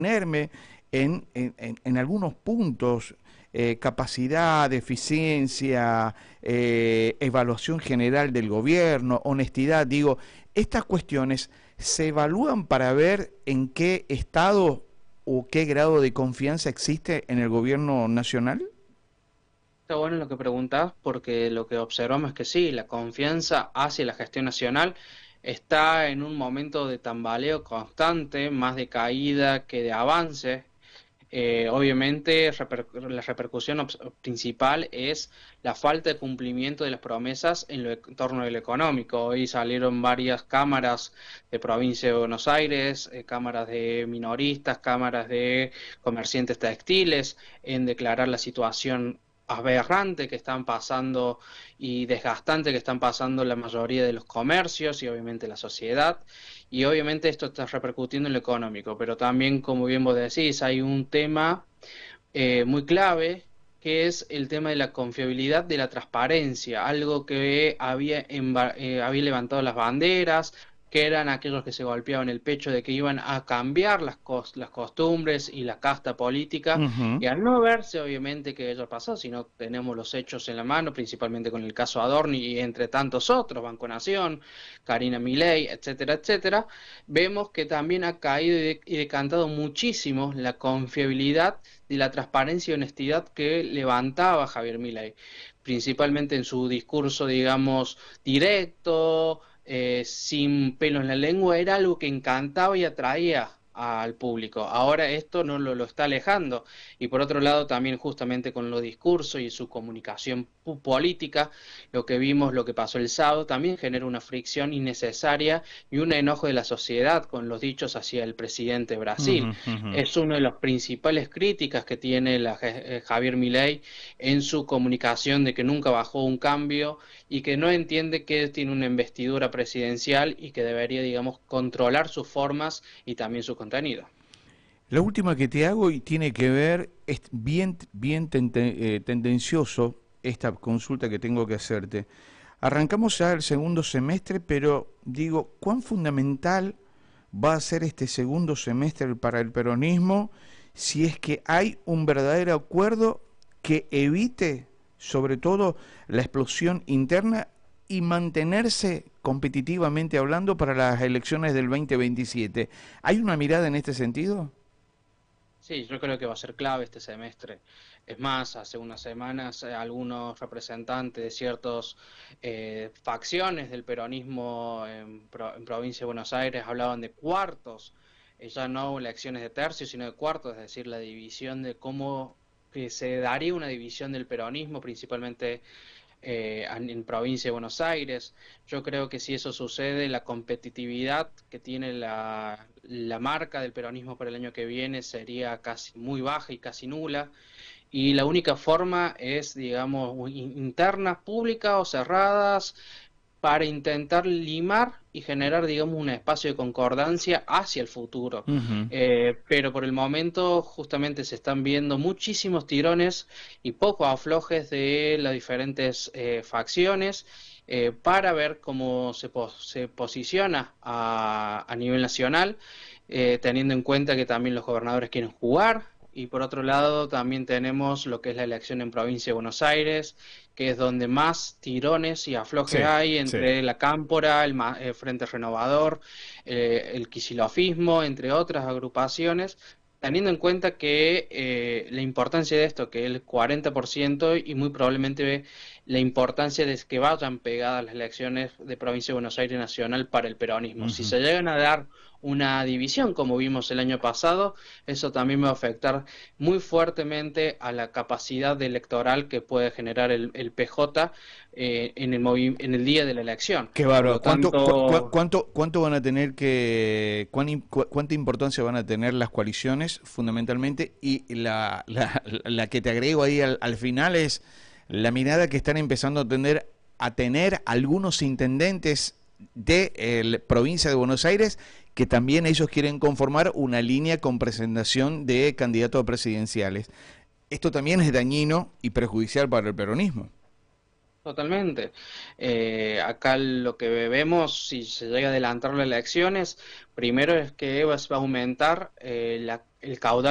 ponerme en algunos puntos, capacidad, eficiencia, evaluación general del gobierno, honestidad, digo, estas cuestiones se evalúan para ver en qué estado o qué grado de confianza existe en el gobierno nacional. Está bueno lo que preguntás porque lo que observamos es que sí, la confianza hacia la gestión nacional está en un momento de tambaleo constante, más de caída que de avance. Obviamente, la repercusión principal es la falta de cumplimiento de las promesas en lo en torno a lo económico. Hoy salieron varias cámaras de provincia de Buenos Aires, cámaras de minoristas, cámaras de comerciantes textiles, en declarar la situación aberrante que están pasando y desgastante que están pasando la mayoría de los comercios y obviamente la sociedad. Y obviamente esto está repercutiendo en lo económico, pero también, como bien vos decís, hay un tema muy clave que es el tema de la confiabilidad de la transparencia, algo que había levantado las banderas, que eran aquellos que se golpeaban el pecho de que iban a cambiar las costumbres y la casta política, Ujú. y al no verse obviamente que ello pasó, sino tenemos los hechos en la mano, principalmente con el caso Adorni y entre tantos otros, Banco Nación, Karina Milei, etcétera, etcétera, vemos que también ha caído y decantado muchísimo la confiabilidad de la transparencia y honestidad que levantaba Javier Milei, principalmente en su discurso, digamos, directo, sin pelo en la lengua, era algo que encantaba y atraía al público. Ahora esto no lo está alejando. Y por otro lado, también justamente con los discursos y su comunicación política, lo que vimos, lo que pasó el sábado, también genera una fricción innecesaria y un enojo de la sociedad con los dichos hacia el presidente de Ujú, Brasil. ujú. Es una de las principales críticas que tiene Javier Milei en su comunicación de que nunca bajó un cambio y que no entiende que tiene una investidura presidencial y que debería, digamos, controlar sus formas y también su contenido. La última que te hago y tiene que ver, es bien tendencioso esta consulta que tengo que hacerte. Arrancamos ya el segundo semestre, pero digo, ¿cuán fundamental va a ser este segundo semestre para el peronismo si es que hay un verdadero acuerdo que evite, sobre todo, la explosión interna y mantenerse competitivamente hablando para las elecciones del 2027? ¿Hay una mirada en este sentido? Sí, yo creo que va a ser clave este semestre. Es más, hace unas semanas algunos representantes de ciertas facciones del peronismo en provincia de Buenos Aires hablaban de cuartos, ya no elecciones de tercios, sino de cuartos, es decir, la división de cómo que se daría una división del peronismo, principalmente en provincia de Buenos Aires. Yo creo que si eso sucede, la competitividad que tiene la marca del peronismo para el año que viene sería casi muy baja y casi nula. Y la única forma es, digamos, internas, públicas o cerradas, para intentar limar y generar, digamos, un espacio de concordancia hacia el futuro. Ujú. Pero por el momento justamente se están viendo muchísimos tirones y pocos aflojes de las diferentes facciones para ver cómo se posiciona a nivel nacional, teniendo en cuenta que también los gobernadores quieren jugar. Y por otro lado, también tenemos lo que es la elección en provincia de Buenos Aires, que es donde más tirones y aflojes Sí, hay sí. entre la Cámpora, el Frente Renovador, el Kicilofismo, entre otras agrupaciones, teniendo en cuenta que la importancia de esto, que es el 40% y muy probablemente la importancia de que vayan pegadas las elecciones de provincia de Buenos Aires Nacional para el peronismo. Si Ujú. se llegan a dar una división, como vimos el año pasado, eso también va a afectar muy fuertemente a la capacidad electoral que puede generar el PJ en el día de la elección. Qué Por bárbaro. lo tanto, ¿Cuánto van a tener que, cuánta importancia van a tener las coaliciones fundamentalmente? Y la que te agrego ahí al final es la mirada que están empezando a tener algunos intendentes de la provincia de Buenos Aires, que también ellos quieren conformar una línea con presentación de candidatos presidenciales. Esto también es dañino y perjudicial para el peronismo. totalmente. Acá lo que si se llega a adelantar las elecciones, primero es que va a aumentar el caudal